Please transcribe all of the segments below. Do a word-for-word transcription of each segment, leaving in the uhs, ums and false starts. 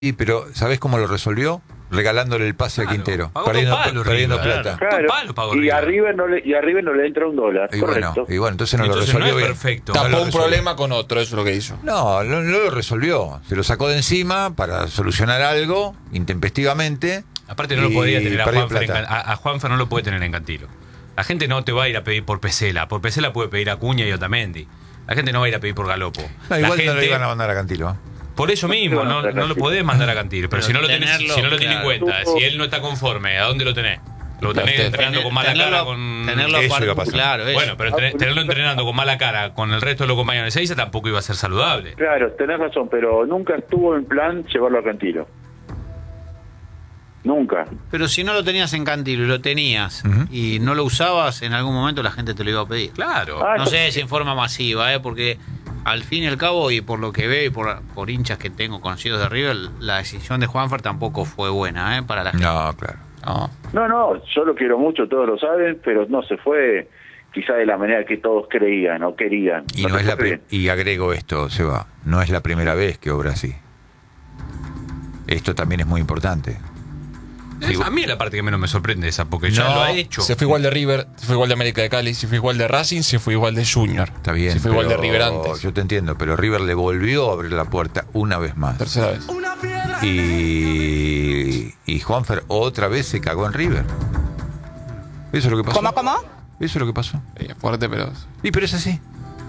Sí, pero ¿sabés cómo lo resolvió? Regalándole el pase claro, a Quintero, pagó perdiendo, palos, perdiendo River, plata. claro. Claro, Palo, y, a River no le, y a River no le entra un dólar, Y correcto. bueno, y bueno, entonces no Entonces lo no resolvió es bien. perfecto. No Tapó lo un resolvió. problema con otro, eso es lo que hizo. No, no, no lo resolvió. Se lo sacó de encima para solucionar algo intempestivamente. Aparte no lo y podía tener a perdió Juanfer, en plata. Can- a, a Juanfer no lo puede tener en Cantilo. La gente no te va a ir a pedir por Pesela. Por Pesela puede pedir a Cuña y a Otamendi. La gente no va a ir a pedir por Galopo. No, La igual gente, no lo iban a mandar a Cantilo. ¿eh? por eso mismo, no, no lo podés mandar a Cantilo. Pero, Pero si no lo tenés, tenerlo, si no lo tenés en claro. cuenta, si él no está conforme, ¿a dónde lo tenés? Lo tenés Tener- entrenando con mala tenerlo, cara con. tenerlo Eso par- iba a pasar. claro, eso. Bueno, pero tener- tenerlo entrenando con mala cara con el resto de los compañeros de Seiza tampoco iba a ser saludable. Claro, tenés razón, pero nunca estuvo en plan llevarlo a Cantilo. Nunca. Pero si no lo tenías en Cantilo y lo tenías Ujú. y no lo usabas, en algún momento la gente te lo iba a pedir. Claro. Ah, No sé si en forma masiva, ¿eh? Porque al fin y al cabo, y por lo que veo y por, por hinchas que tengo conocidos de River, la decisión de Juanfer tampoco fue buena, ¿eh? Para la gente. No, claro. No. No, no, yo lo quiero mucho, todos lo saben, pero no se fue quizá de la manera que todos creían o querían. Y, no se es la fue pri- bien. y agrego esto, Seba, no es la primera vez que obra así. Esto también es muy importante. Es- a mí es la parte que menos me sorprende esa, porque ya No, lo ha hecho. Se fue igual de River, se fue igual de América de Cali, se fue igual de Racing, se fue igual de Junior. Está bien. Se fue igual de pero River antes. Yo te entiendo, pero River le volvió a abrir la puerta una vez más. Tercera vez. Y, y Juanfer otra vez se cagó en River. Eso es lo que pasó. ¿Cómo, cómo? Eso es lo que pasó. Eh, fuerte, pero. Y pero es así.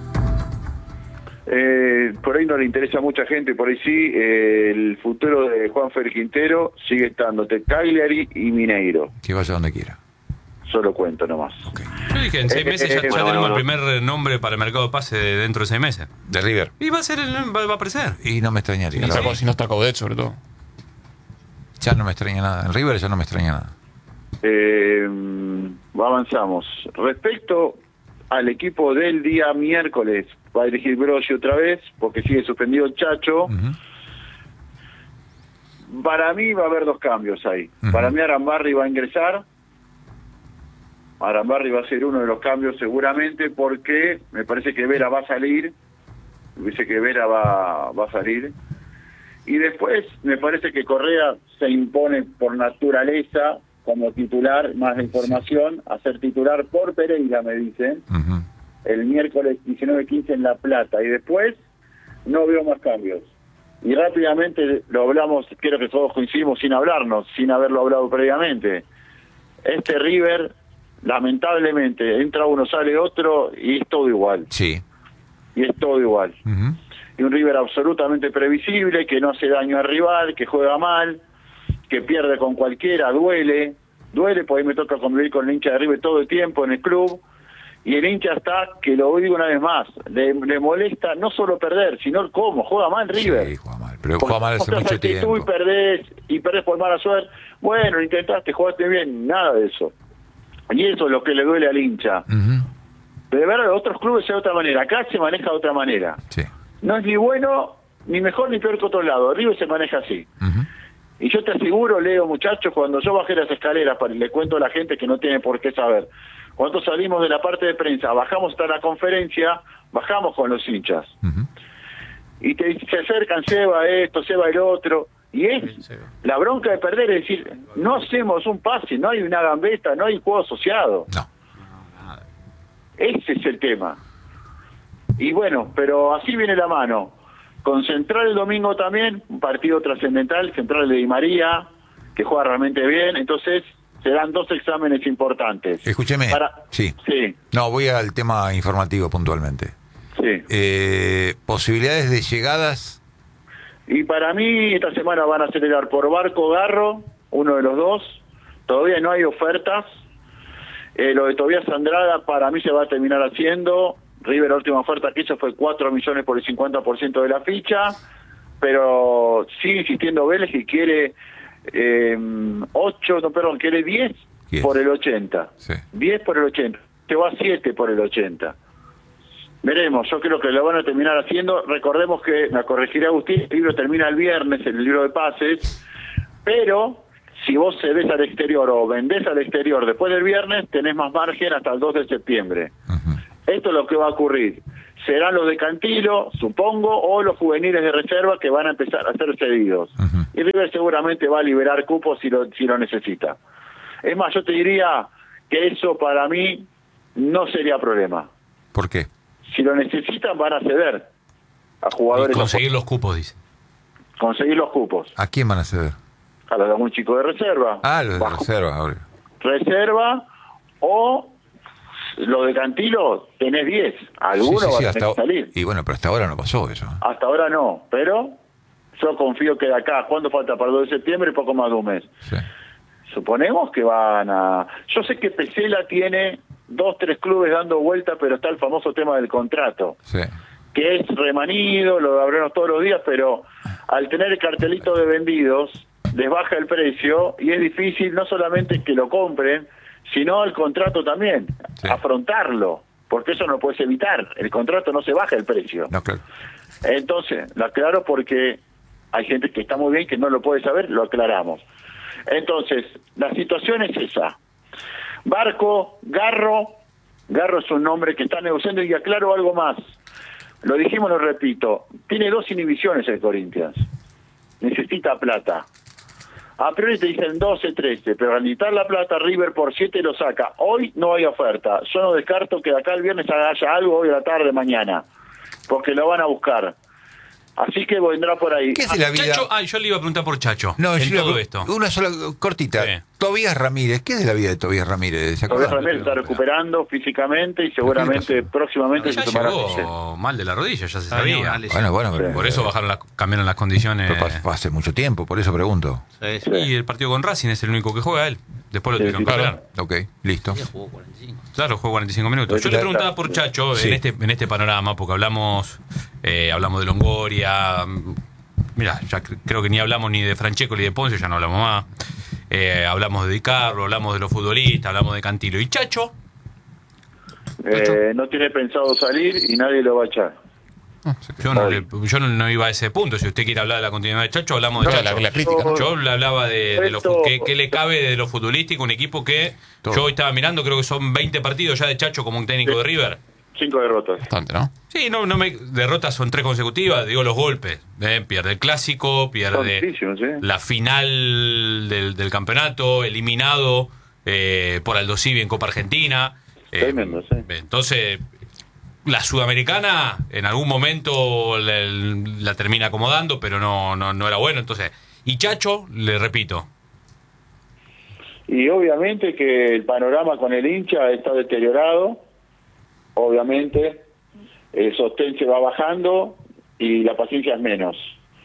Eh, por ahí no le interesa a mucha gente, por ahí sí, eh, el futuro de Juanfer Quintero sigue estando entre Cagliari y Mineiro. Que vaya donde quiera. Solo cuento nomás. Ok. Yo dije, en seis Eh, meses ya, eh, ya bueno, tenemos bueno. el primer nombre para el mercado de pase de dentro de seis meses. De River. Y va a ser el- va, va a aparecer. Y no me extrañaría. Si no la está, verdad. si no está Caudet, sobre todo. Ya no me extraña nada. En River ya no me extraña nada. Eh, avanzamos. Respecto al equipo del día miércoles, va a dirigir Brossi otra vez, porque sigue suspendido el Chacho. Ujú. Para mí va a haber dos cambios ahí. Ujú. Para mí Arambarri va a ingresar. Arambarri va a ser uno de los cambios seguramente, porque me parece que Vera va a salir. Me parece que Vera va, va a salir. Y después me parece que Correa se impone por naturaleza como titular, más de información, a ser titular por Pereira, me dicen, Ujú. el miércoles diecinueve quince en La Plata. Y después no veo más cambios. Y rápidamente lo hablamos, quiero que todos coincidimos sin hablarnos, sin haberlo hablado previamente. Este River, lamentablemente, entra uno, sale otro y es todo igual. Sí. Y es todo igual. Ujú. Y un River absolutamente previsible, que no hace daño al rival, que juega mal, que pierde con cualquiera, duele, duele, porque ahí me toca convivir con el hincha de River todo el tiempo en el club, y el hincha está, que lo digo una vez más, le, le molesta no solo perder, sino el cómo, juega mal River. Sí, juega mal. Pero Porque juega mal hace mostrás mucho actitud tiempo. y perdés, y perdés por mala suerte. Bueno, lo intentaste, jugaste bien, nada de eso. Y eso es lo que le duele al hincha. Ujú. De verdad, otros clubes es de otra manera, acá se maneja de otra manera. Sí. No es ni bueno, ni mejor ni peor que otro lado. River se maneja así. Ujú. Y yo te aseguro, Leo, muchachos, cuando yo bajé las escaleras, para, le cuento a la gente que no tiene por qué saber, cuando salimos de la parte de prensa, bajamos hasta la conferencia, bajamos con los hinchas. Ujú. Y te, se acercan, Seba esto, Seba el otro, y es la bronca de perder, es decir, no hacemos un pase, no hay una gambeta, no hay juego asociado. No. Ese es el tema. Y bueno, pero así viene la mano. Con Central el domingo también, un partido trascendental, Central de Di María, que juega realmente bien, entonces serán dos exámenes importantes. Escúcheme. Para- Sí. Sí, No, voy al tema informativo puntualmente. sí. Eh, posibilidades de llegadas. Y para mí esta semana van a acelerar por Barco Garro, uno de los dos. Todavía no hay ofertas. Eh, lo de Tobías Andrada para mí se va a terminar haciendo. River, la última oferta que hizo fue cuatro millones por el cincuenta por ciento de la ficha, pero sigue insistiendo Vélez y quiere eh, ocho, no, perdón, quiere diez diez. por el ochenta. Sí. diez por el ochenta. Te va a siete por el ochenta. Veremos, yo creo que lo van a terminar haciendo. Recordemos que, me corregirá Agustín, el libro termina el viernes, el libro de pases, pero si vos cedés al exterior o vendés al exterior después del viernes, tenés más margen hasta el dos de septiembre. Ujú. Esto es lo que va a ocurrir. Serán los de Cantilo, supongo, o los juveniles de reserva que van a empezar a ser cedidos. Ujú. Y River seguramente va a liberar cupos si lo, si lo necesita. Es más, yo te diría que eso para mí no sería problema. ¿Por qué? Si lo necesitan van a ceder a jugadores. Y conseguir los cupos, dice. Conseguir los cupos. ¿A quién van a ceder? A los de algún chico de reserva. Ah, los de Bajo. reserva, ahora. Reserva o lo de Cantilo, tenés diez. Alguno Sí, sí, sí, va a hasta tener que ahora- salir. Y bueno, pero hasta ahora no pasó eso. Hasta ahora no, pero yo confío que de acá, ¿cuándo falta para el dos de septiembre? Poco más de un mes. Sí. Suponemos que van a... Yo sé que Pesela tiene dos, tres clubes dando vuelta, pero está el famoso tema del contrato, Sí. que es remanido, lo hablamos todos los días, pero al tener el cartelito de vendidos, les baja el precio y es difícil no solamente que lo compren, sino el contrato también, Sí. afrontarlo, porque eso no puedes evitar, el contrato no se baja el precio. No, claro. Entonces, lo aclaro porque hay gente que está muy bien, que no lo puede saber, lo aclaramos. Entonces, la situación es esa. Barco, Garro, Garro es un nombre que está negociando y aclaro algo más. Lo dijimos, lo repito, tiene dos inhibiciones el Corinthians. Necesita plata. A priori te dicen doce, trece, pero al necesitar la plata, River por siete lo saca. Hoy no hay oferta. Yo no descarto que de acá el viernes haya algo hoy a la tarde, mañana, porque lo van a buscar. Así que vendrá por ahí. ¿Qué es de la vida? Chacho, ah, yo le iba a preguntar por Chacho. No, en yo todo le- esto. Una sola cortita. Sí. Tobías Ramírez. ¿Qué es de la vida de Tobías Ramírez? ¿Se Todavía acuerdan? Ramírez está recuperando físicamente y seguramente pasó? próximamente Ya se tomará. llegó mal de la rodilla, ya se Ah, sabía. no, Bueno, bueno, pero- Por eso bajaron las, cambiaron las condiciones. pero pas- hace mucho tiempo, por eso pregunto. Sí, sí. Y el partido con Racing es el único que juega él. Después lo Sí, tuvieron que sí, operar. Ok, listo. Ya jugó cuarenta y cinco. Claro, jugó cuarenta y cinco minutos. Yo le preguntaba por Chacho Sí. en este en este panorama, porque hablamos eh, hablamos de Longoria. mm, Mira, ya cre- creo que ni hablamos ni de Francesco ni de Ponce, ya no hablamos más. Eh, hablamos de Di Carlo, hablamos de los futbolistas, hablamos de Cantilo. ¿Y Chacho? Eh, no tiene pensado salir y nadie lo va a echar. Yo, no, Hoy. le- yo no, no iba a ese punto. Si usted quiere hablar de la continuidad de Chacho, hablamos de No, Chacho. la, la crítica, ¿no? Yo le hablaba de, de lo Esto- fu- que, que le cabe de lo futbolístico, un equipo que Todo. yo hoy estaba mirando, creo que son veinte partidos ya de Chacho como un técnico Sí. de River. Cinco derrotas. Bastante, ¿no? Sí, no, no me derrotas son tres consecutivas, digo los golpes. eh, pierde el clásico, Son pierde difíciles, ¿eh? la final del, del campeonato, eliminado eh, por Aldo Civi en Copa Argentina. eh, Tremendo, sí. Entonces, la sudamericana en algún momento la, la termina acomodando, pero no, no, no era bueno. Entonces, y Chacho, le repito, Y obviamente que el panorama con el hincha está deteriorado. Obviamente el sostén se va bajando y la paciencia es menos.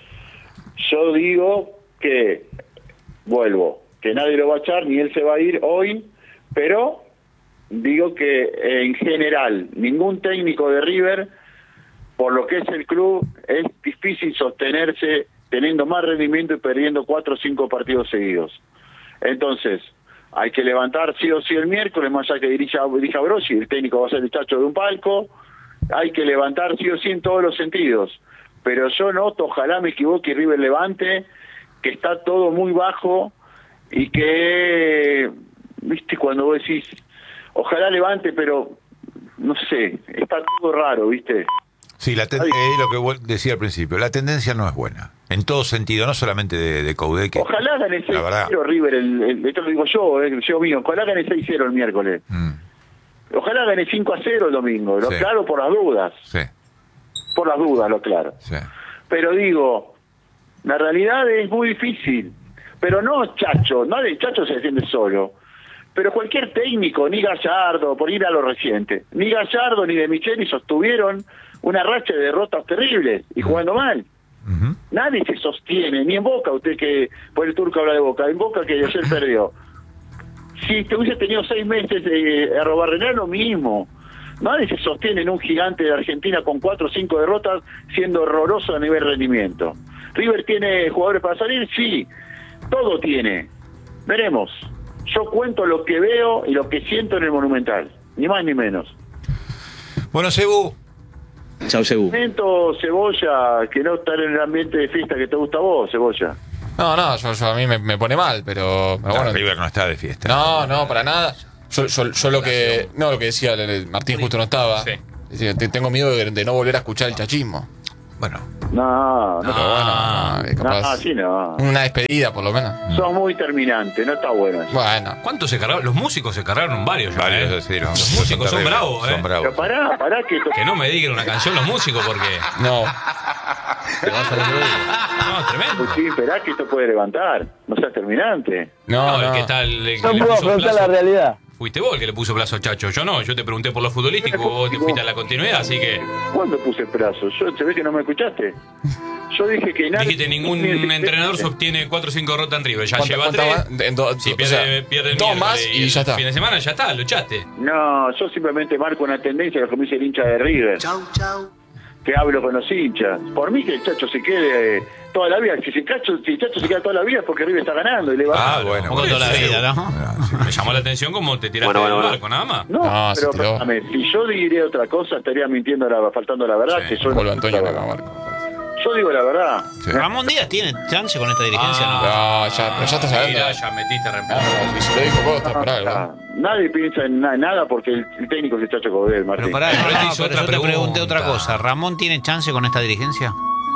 Yo digo que, vuelvo, que nadie lo va a echar, ni él se va a ir hoy, pero digo que eh, en general ningún técnico de River, por lo que es el club, es difícil sostenerse teniendo más rendimiento y perdiendo cuatro o cinco partidos seguidos. Entonces, hay que levantar sí o sí el miércoles, más allá que dirija, dirija Brossi, el técnico va a ser el Chacho de un palco, hay que levantar sí o sí en todos los sentidos. Pero yo noto, ojalá me equivoque y River levante, que está todo muy bajo y que, viste, cuando vos decís, ojalá levante, pero no sé, está todo raro, viste. Sí, la ten- Ay. eh, lo que vos decía al principio, la tendencia no es buena. En todo sentido, no solamente de, de Coudet, que Ojalá gane seis la verdad. cero River, el, el- esto lo digo yo, eh, yo mío, ojalá gane seis cero el miércoles. Mm, Ojalá gane cinco a cero el domingo, lo Sí. claro por las dudas, sí, por las dudas, lo claro. sí. Pero digo, la realidad es muy difícil. Pero no Chacho, no de Chacho se defiende solo. Pero cualquier técnico, ni Gallardo, por ir a lo reciente, ni Gallardo ni De Micheli sostuvieron una racha de derrotas terribles y jugando mal. Ujú. Nadie se sostiene, ni en Boca, usted que por el turco habla de Boca, en Boca que ayer perdió. Si te hubiese tenido seis meses de Arrobarrenal, lo mismo. Nadie se sostiene en un gigante de Argentina con cuatro o cinco derrotas siendo horroroso a nivel rendimiento. ¿River tiene jugadores para salir? Sí, todo tiene. Veremos. Yo cuento lo que veo y lo que siento en el Monumental, ni más ni menos. Bueno, Cebu, Chau, Sebu. Momento, Cebolla, que no estar en el ambiente de fiesta que te gusta a vos, Cebolla. No, no, yo, yo- a mí me, me pone mal, pero, pero no, bueno. River no está de fiesta. No, no, para nada. Yo, yo, yo lo que. No, lo que decía el- el Martín justo no estaba. Sí. Decía, te- tengo miedo de, de no volver a escuchar el chachismo. Bueno, No, no. Pero bueno, eh, No, capaz. así no. Una despedida, por lo menos. Sos muy terminante, no está bueno eso. Bueno. ¿Cuántos se cargaron? Los músicos se cargaron varios ya, Varios, ¿eh? sí, los, Los músicos son terribles, bravos, ¿eh? Son bravos. Pero pará, pará que... Que no me digan una canción los músicos porque... No. Te vas al otro día. No, tremendo. Pues sí, esperá que esto puede levantar. No seas terminante. No, No, el no. que está... el- el que No le puedo puso afrontar plazo- la realidad. Fuiste vos el que le puso plazo a Chacho, yo no. Yo te pregunté por lo futbolístico, vos te fuiste a la continuidad, así que... ¿Cuándo puse plazo? Yo, se ve que no me escuchaste. Yo dije que nadie... Dijiste, ningún entrenador sostiene cuatro o cinco derrotas en River. Ya ¿Cuánta- lleva cuánta tres. va? En do- Si o pierde, sea, pierde el dos miércoles más y el ya está. fin de semana ya está, lo echaste. No, yo simplemente marco una tendencia, lo que me dice el hincha de River. Chau, chau. Que hablo con los hinchas. Por mí que el Chacho se quede eh, toda la vida. Si el Chacho, si el Chacho se queda toda la vida es porque River está ganando y le va Ah, a... bueno. Como toda la sí. vida, ¿no? Ah, sí. Me llamó la atención cómo te tiraste Bueno, bueno, del bueno. barco, nada más. No, No, se pero tiró. perdóname, si yo diría otra cosa estaría mintiendo, la, faltando la verdad. Sí, que yo, Vuelve Antonio no- acá, Marco. yo digo la verdad. Sí. Ramón Díaz tiene chance con esta dirigencia, Ah. ¿no? No, ya, pero ya estás hablando. Mira, ya metiste Ah, reemplazo. si se lo dijo vos, estás por Ah, algo. nadie piensa en na- nada porque el, el técnico es el Chacho Codel, Martín. Pero pará, Pero no, él te hizo pero otra yo te pregunté pregunta. otra cosa. ¿Ramón tiene chance con esta dirigencia?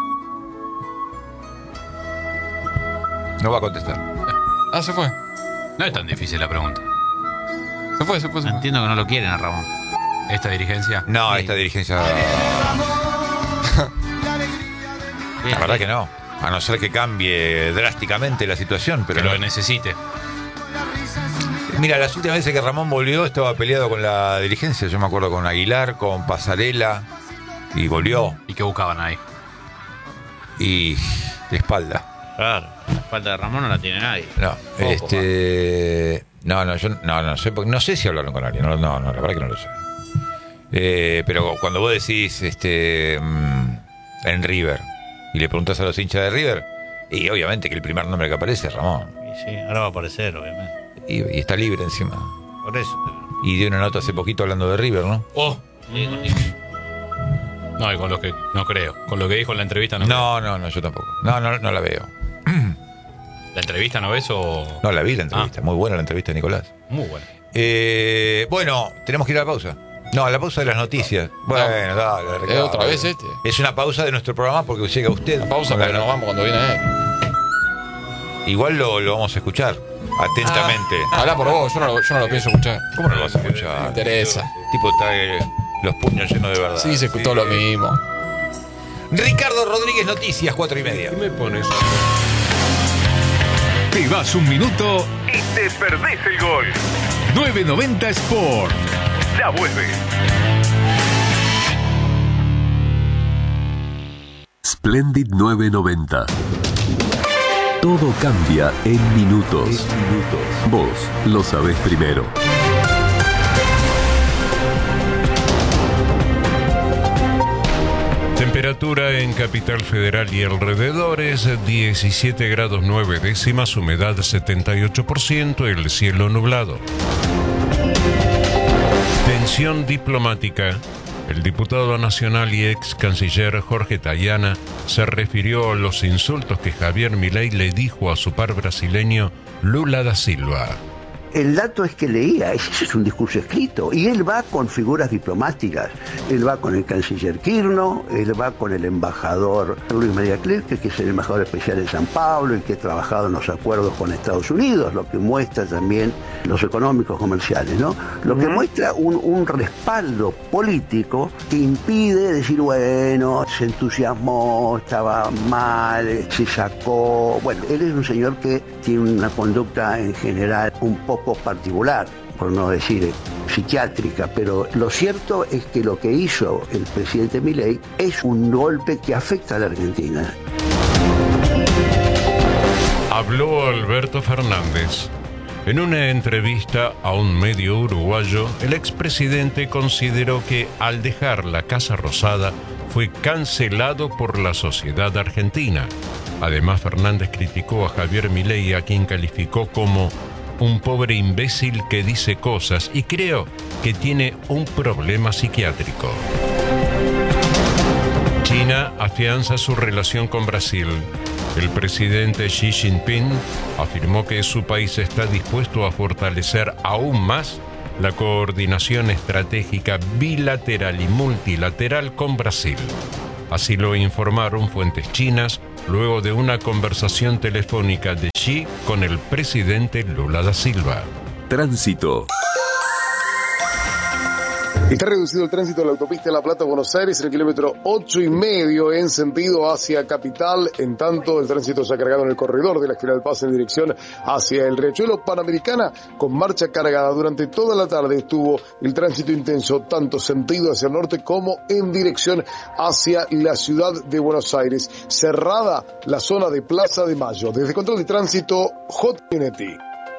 No va a contestar. Ah, se fue. No es tan difícil la pregunta. Se fue, se fue. Se fue. Entiendo que no lo quieren a Ramón. Esta dirigencia. No, Sí. esta dirigencia. Bien. La verdad que no. A no ser que cambie drásticamente la situación, pero Que lo no. necesite. Mira, las últimas veces que Ramón volvió estaba peleado con la dirigencia. Yo me acuerdo con Aguilar, con Pasarela, y volvió. ¿Y qué buscaban ahí? Y de espalda. Claro. La falta de Ramón no la tiene nadie. No, Poco, este. No, no, yo no, no sé, porque- no sé si hablaron con alguien. No, no, no, la verdad que no lo sé. Eh, pero cuando vos decís este mm, en River y le preguntás a los hinchas de River, y obviamente que el primer nombre que aparece es Ramón. Y sí, ahora va a aparecer, obviamente. Y, y está libre encima. Por eso. Y dio una nota hace poquito hablando de River, ¿no? Oh. No, y con lo que no creo. Con lo que dijo en la entrevista no. No, no, no, yo tampoco. No, no, no la veo. creo. ¿La entrevista no ves o.? No la vi la entrevista. Muy buena la entrevista de Nicolás. Muy buena. Eh, bueno, tenemos que ir a la pausa. No, a la pausa de las noticias. Bueno, dale, ¿Es Ricardo. otra vez este? Es una pausa de nuestro programa porque llega usted. La pausa, Con la pero nos no- vamos cuando viene él. Igual lo, lo vamos a escuchar atentamente. Habla por vos, yo no lo, yo no lo pienso escuchar. ¿Cómo no lo vas a Me escuchar? interesa. El tipo trae los puños llenos de verdad. Sí, se escuchó lo mismo. Ricardo Rodríguez, Noticias, cuatro y media. Me pones. Te vas un minuto y te perdés el gol. nueve noventa Sport. Ya vuelve. Splendid nueve noventa. Todo cambia en minutos. Vos lo sabés primero. Temperatura en Capital Federal y alrededores, diecisiete grados nueve décimas, humedad setenta y ocho por ciento, el cielo nublado. Tensión diplomática. El diputado nacional y ex canciller Jorge Tayana se refirió a los insultos que Javier Milei le dijo a su par brasileño Lula da Silva. El dato es que leía, ese es un discurso escrito, y él va con figuras diplomáticas. Él va con el canciller Kirchner, él va con el embajador Luis María Clerque, que es el embajador especial en San Pablo y que ha trabajado en los acuerdos con Estados Unidos, lo que muestra también los económicos comerciales, ¿no? Lo que muestra un, un respaldo político que impide decir, bueno, se entusiasmó, estaba mal, se sacó. Bueno, él es un señor que tiene una conducta en general un poco particular, por no decir eh, psiquiátrica, pero lo cierto es que lo que hizo el presidente Milei es un golpe que afecta a la Argentina. Habló Alberto Fernández. En una entrevista a un medio uruguayo, el expresidente consideró que al dejar la Casa Rosada fue cancelado por la sociedad argentina. Además, Fernández criticó a Javier Milei, a quien calificó como un pobre imbécil que dice cosas, y creo que tiene un problema psiquiátrico. China afianza su relación con Brasil. El presidente Xi Jinping afirmó que su país está dispuesto a fortalecer aún más la coordinación estratégica bilateral y multilateral con Brasil. Así lo informaron fuentes chinas luego de una conversación telefónica de Xi con el presidente Lula da Silva. Tránsito. Está reducido el tránsito de la autopista de La Plata-Buenos Aires en el kilómetro ocho y medio en sentido hacia Capital. En tanto, el tránsito se ha cargado en el corredor de la General Paz en dirección hacia el Riachuelo. Panamericana con marcha cargada. Durante toda la tarde estuvo el tránsito intenso, tanto sentido hacia el norte como en dirección hacia la ciudad de Buenos Aires. Cerrada la zona de Plaza de Mayo. Desde Control de Tránsito, J N T.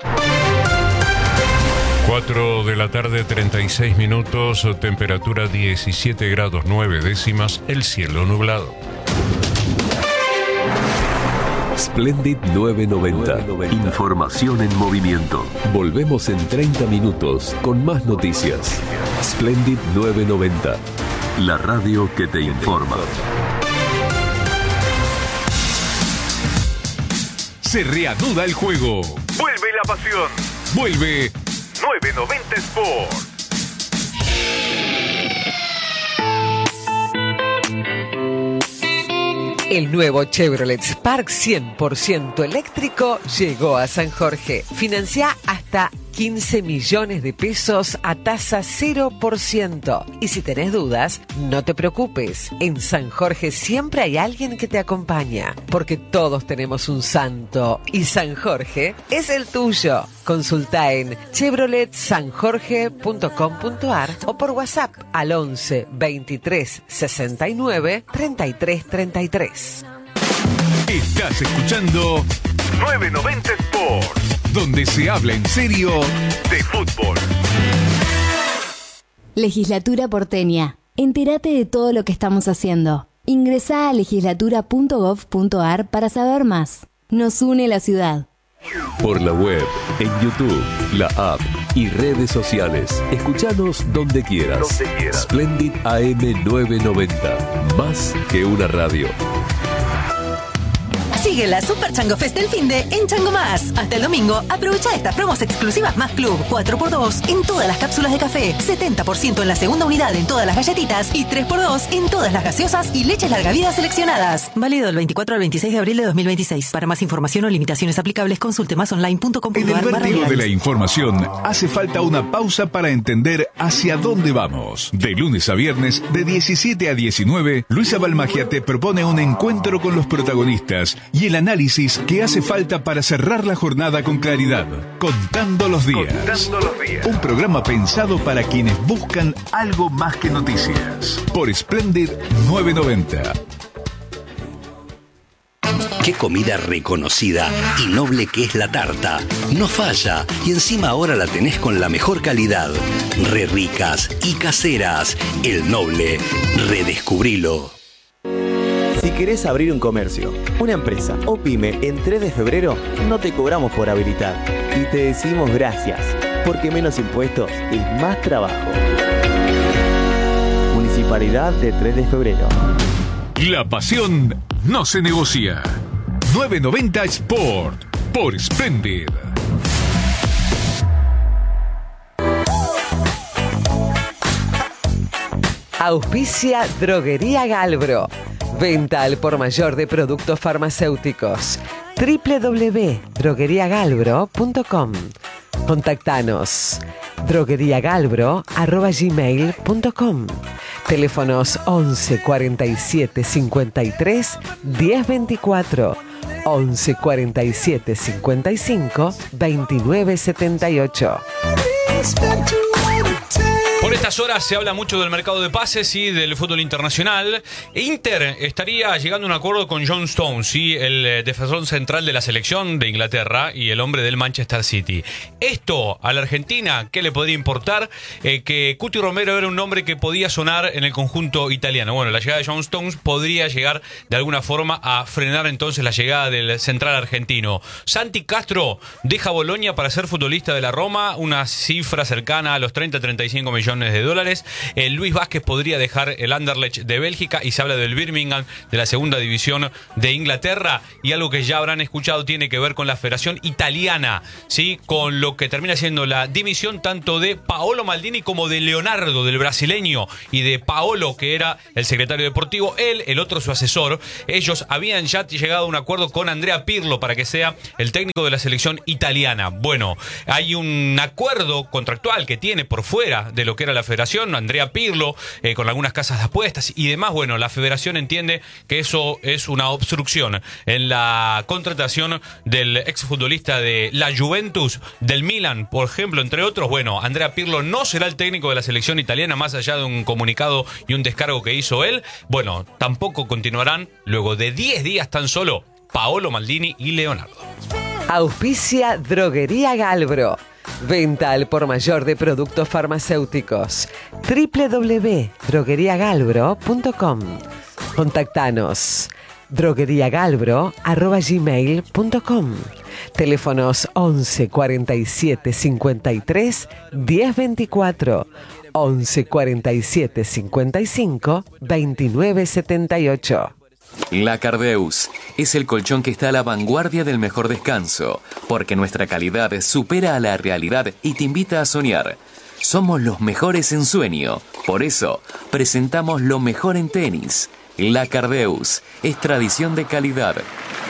cuatro de la tarde, treinta y seis minutos, temperatura diecisiete grados nueve décimas, el cielo nublado. Splendid novecientos noventa. Información en movimiento. Volvemos en treinta minutos con más noticias. Splendid novecientos noventa. La radio que te informa. Se reanuda el juego. Vuelve la pasión. Vuelve novecientos noventa Sport. El nuevo Chevrolet Spark cien por ciento eléctrico llegó a San Jorge. Financia hasta quince millones de pesos a tasa cero por ciento. Y si tenés dudas, no te preocupes. En San Jorge siempre hay alguien que te acompaña, porque todos tenemos un santo y San Jorge es el tuyo. Consulta en chevrolet san jorge punto com punto a r o por WhatsApp al once veintitrés sesenta y nueve treinta y tres treinta y tres. Estás escuchando novecientos noventa Sport, donde se habla en serio de fútbol. Legislatura porteña. Entérate de todo lo que estamos haciendo. Ingresá a legislatura punto gov punto a r para saber más. Nos une la ciudad. Por la web, en YouTube, la app y redes sociales. Escuchanos donde quieras. Donde quieras. Splendid A M novecientos noventa. Más que una radio. Sigue la Super Chango Fest del finde en Chango Más. Hasta el domingo, aprovecha estas promos exclusivas Más Club. cuatro por dos en todas las cápsulas de café, setenta por ciento en la segunda unidad en todas las galletitas y tres por dos en todas las gaseosas y leches larga vida seleccionadas. Válido del veinticuatro al veintiséis de abril de dos mil veintiséis. Para más información o limitaciones aplicables, consulte más online punto com punto a r. En el vértigo de la información, hace falta una pausa para entender hacia dónde vamos. De lunes a viernes, de diecisiete a diecinueve, Luisa Balmagia te propone un encuentro con los protagonistas y el análisis que hace falta para cerrar la jornada con claridad. Contando los días. Contando los días. Un programa pensado para quienes buscan algo más que noticias. Por Splendid novecientos noventa. Qué comida reconocida y noble que es la tarta. No falla y encima ahora la tenés con la mejor calidad. Re ricas y caseras. El Noble. Redescubrilo. Si querés abrir un comercio, una empresa o pyme en tres de febrero, no te cobramos por habilitar. Y te decimos gracias, porque menos impuestos es más trabajo. Municipalidad de tres de febrero. La pasión no se negocia. novecientos noventa Sport por Splendid. Auspicia Droguería Galbro. Venta al por mayor de productos farmacéuticos. doble u doble u doble u punto droguería galbro punto com. Contactanos. droguería galbro arroba gmail punto com. Teléfonos once cuarenta y siete cincuenta y tres diez veinticuatro. once cuarenta y siete cincuenta y cinco veintinueve setenta y ocho. Por estas horas se habla mucho del mercado de pases y del fútbol internacional. Inter estaría llegando a un acuerdo con John Stones, ¿sí? El defensor central de la selección de Inglaterra y el hombre del Manchester City. Esto a la Argentina, ¿qué le podría importar? Eh, que Cuti Romero era un nombre que podía sonar en el conjunto italiano. Bueno, la llegada de John Stones podría llegar de alguna forma a frenar entonces la llegada del central argentino. Santi Castro deja Bolonia para ser futbolista de la Roma, una cifra cercana a los treinta a treinta y cinco millones millones de dólares. Eh, Luis Vázquez podría dejar el Anderlecht de Bélgica y se habla del Birmingham de la segunda división de Inglaterra. Y algo que ya habrán escuchado tiene que ver con la Federación Italiana, ¿sí? Con lo que termina siendo la dimisión tanto de Paolo Maldini como de Leonardo, del brasileño, y de Paolo, que era el secretario deportivo, él, el otro su asesor. Ellos habían ya llegado a un acuerdo con Andrea Pirlo para que sea el técnico de la selección italiana. Bueno, hay un acuerdo contractual que tiene por fuera de lo que era la federación, Andrea Pirlo, eh, con algunas casas de apuestas y demás. Bueno, la federación entiende que eso es una obstrucción en la contratación del exfutbolista de la Juventus, del Milan, por ejemplo, entre otros. Bueno, Andrea Pirlo no será el técnico de la selección italiana, más allá de un comunicado y un descargo que hizo él. Bueno, tampoco continuarán, luego de diez días tan solo, Paolo Maldini y Leonardo. Auspicia Droguería Galbro. Venta al por mayor de productos farmacéuticos. doble u doble u doble u punto droguería galbro punto com. Contactanos. drogueriagalbro arroba gmail punto com. Teléfonos once cuarenta y siete cincuenta y tres diez veinticuatro. once cuarenta y siete cincuenta y cinco veintinueve setenta y ocho. La Cardeus es el colchón que está a la vanguardia del mejor descanso, porque nuestra calidad supera a la realidad y te invita a soñar. Somos los mejores en sueño, por eso presentamos lo mejor en tenis. La Cardeus es tradición de calidad.